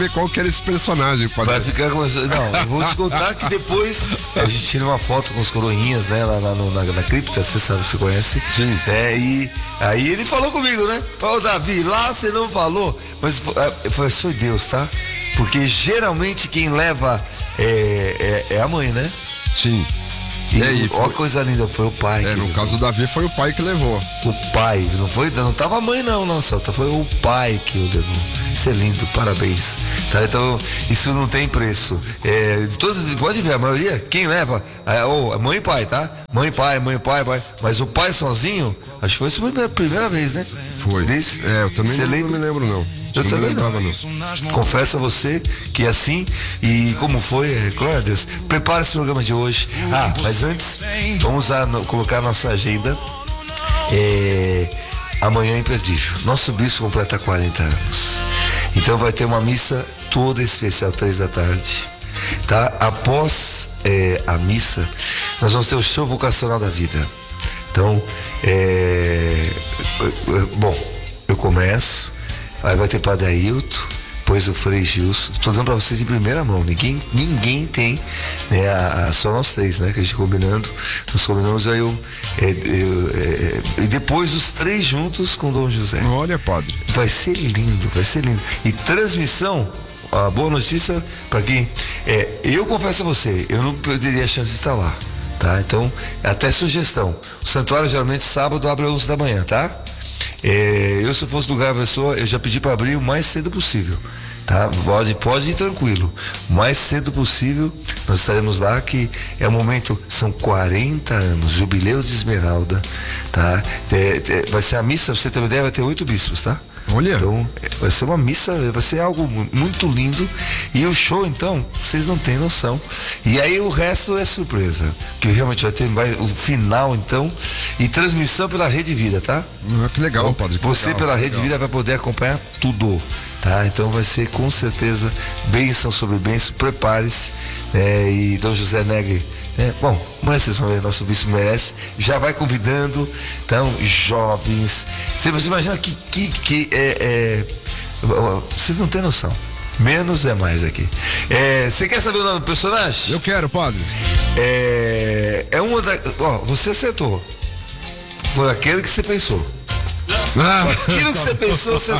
ver qual que era esse personagem, padre. Vai ficar com... Não, eu vou te contar que depois a gente tira uma foto com os coroinhas, né, lá na cripta, você sabe, você conhece. Sim. E aí ele falou comigo, né? Falou, Davi, lá você não falou, mas eu falei, foi Deus, tá? Porque geralmente quem leva é a mãe, né? Sim. E olha que coisa linda, foi o pai. No caso do Davi foi o pai que levou. O pai, não tava a mãe não, só foi o pai que o levou. Isso é lindo, parabéns. Tá, então, isso não tem preço. De todas, pode ver, a maioria, quem leva, mãe e pai, tá? Mãe, pai. Mas o pai sozinho, acho que foi isso a primeira vez, né? Foi. Eu também não me lembro, não. Eu também não. Confesso a você que é assim. E como foi, glória a Deus. Prepara esse programa de hoje. Mas antes, vamos colocar a nossa agenda. Amanhã é imperdível. Nosso bispo completa 40 anos. Então vai ter uma missa toda especial, 3 da tarde. Tá? Após a missa, nós vamos ter o show vocacional da vida. Então, bom, eu começo. Aí vai ter Padre Ailton, depois o Frei Gilson. Estou dando para vocês em primeira mão. Ninguém tem, né? Só nós 3, né? Que a gente nós combinamos aí e depois os 3 juntos com Dom José. Olha, padre. Vai ser lindo. E transmissão, a boa notícia para quem. Eu confesso a você, eu não perderia a chance de estar lá, tá? Então, até sugestão. O santuário geralmente sábado abre às 11 da manhã, tá? Eu, se fosse do lugar da pessoa, eu já pedi para abrir o mais cedo possível, tá? Pode ir tranquilo, o mais cedo possível nós estaremos lá, que é o momento, são 40 anos, jubileu de Esmeralda, tá? Vai ser a missa, pra você ter uma ideia, vai ter 8 bispos, tá? Olha. Então, vai ser uma missa, vai ser algo muito lindo. E o show, então, vocês não têm noção. E aí o resto é surpresa. Que realmente vai o final, então, e transmissão pela Rede Vida, tá? Que legal, então, padre. Você legal, pela Rede Vida vai poder acompanhar tudo, tá? Então vai ser com certeza bênção sobre bênção. Prepare-se, e Dom José Negri. Bom, mas vocês vão ver, nosso bispo merece. Já vai convidando, então, jovens. Você imagina que vocês não têm noção. Menos é mais aqui. Você quer saber o nome do personagem? Eu quero, padre. Você acertou. Foi aquele que você pensou. Aquilo que você pensou, você